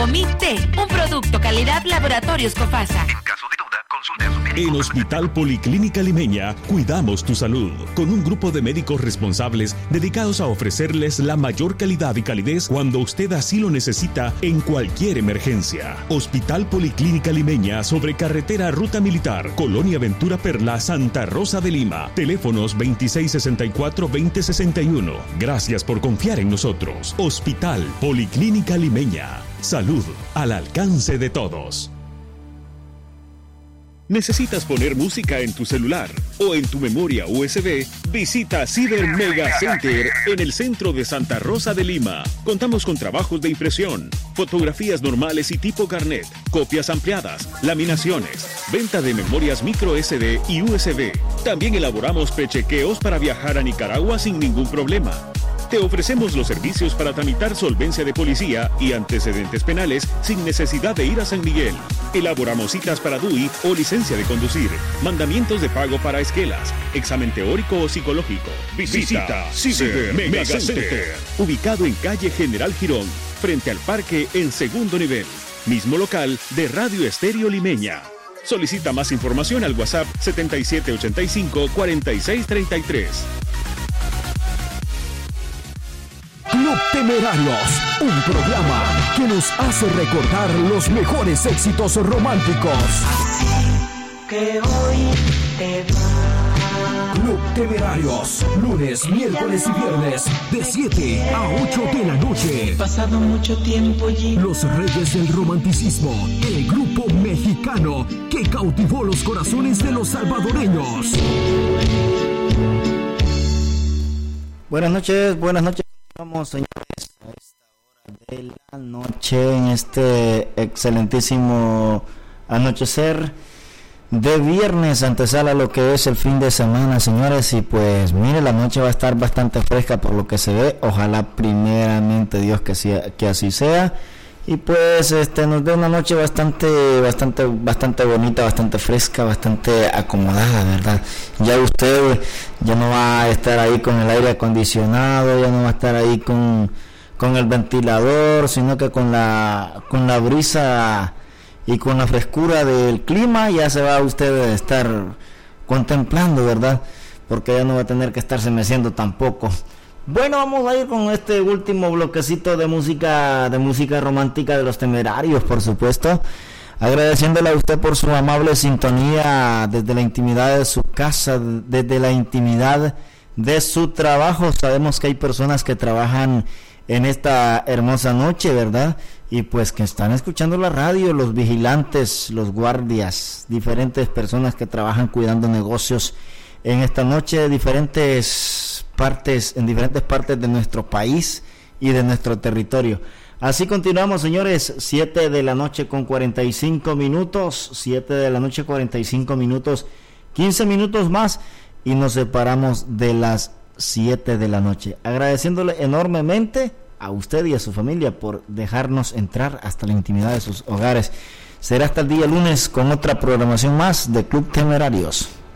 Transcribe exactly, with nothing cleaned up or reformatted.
Omit-T, un producto calidad Laboratorios Cofasa. En caso de duda, consulte a su médico. En Hospital Policlínica Limeña, cuidamos tu salud, con un grupo de médicos responsables dedicados a ofrecerles la mayor calidad y calidez cuando usted así lo necesita en cualquier emergencia. Hospital Policlínica Limeña, sobre carretera Ruta Militar, Colonia Ventura Perla, Santa Rosa de Lima. Teléfonos veintiséis sesenta y cuatro, veinte sesenta y uno. Gracias por confiar en nosotros. Hospital Policlínica Limeña. Salud al alcance de todos. ¿Necesitas poner música en tu celular o en tu memoria U S B? Visita Ciber Mega Center en el centro de Santa Rosa de Lima. Contamos con trabajos de impresión, fotografías normales y tipo carnet, copias ampliadas, laminaciones, venta de memorias micro S D y U S B. También elaboramos prechequeos para viajar a Nicaragua sin ningún problema. Te ofrecemos los servicios para tramitar solvencia de policía y antecedentes penales sin necesidad de ir a San Miguel. Elaboramos citas para D U I o licencia de conducir, mandamientos de pago para esquelas, examen teórico o psicológico. Visita Ciber Mega Center, ubicado en calle General Girón, frente al parque en segundo nivel. Mismo local de Radio Estéreo Limeña. Solicita más información al WhatsApp setenta y siete ochenta y cinco, cuarenta y seis treinta y tres. Club Temerarios, un programa que nos hace recordar los mejores éxitos románticos. Que hoy te va. Club Temerarios, lunes, miércoles y viernes, de siete a ocho de la noche. Pasado mucho tiempo allí. Los Reyes del Romanticismo, el grupo mexicano que cautivó los corazones de los salvadoreños. Buenas noches, buenas noches. Vamos, señores, a esta hora de la noche, en este excelentísimo anochecer de viernes, antesala lo que es el fin de semana, señores, y pues mire, la noche va a estar bastante fresca por lo que se ve. Ojalá primeramente Dios que, sea, que así sea, y pues este nos dé una noche bastante bastante bastante bonita, bastante fresca, bastante acomodada, ¿verdad? Ya usted ya no va a estar ahí con el aire acondicionado, ya no va a estar ahí con con el ventilador, sino que con la con la brisa y con la frescura del clima ya se va usted a estar contemplando, ¿verdad? Porque ya no va a tener que estarse meciendo tampoco. Bueno, vamos a ir con este último bloquecito de música, de música romántica de los Temerarios, por supuesto. Agradeciéndole a usted por su amable sintonía desde la intimidad de su casa, desde la intimidad de su trabajo. Sabemos que hay personas que trabajan en esta hermosa noche, ¿verdad? Y pues que están escuchando la radio, los vigilantes, los guardias, diferentes personas que trabajan cuidando negocios en esta noche, diferentes partes, en diferentes partes de nuestro país y de nuestro territorio. Así continuamos, señores, siete de la noche con cuarenta y cinco minutos, siete de la noche cuarenta y cinco minutos, quince minutos más y nos separamos de las siete de la noche. Agradeciéndole enormemente a usted y a su familia por dejarnos entrar hasta la intimidad de sus hogares. Será hasta el día lunes con otra programación más de Club Temerarios.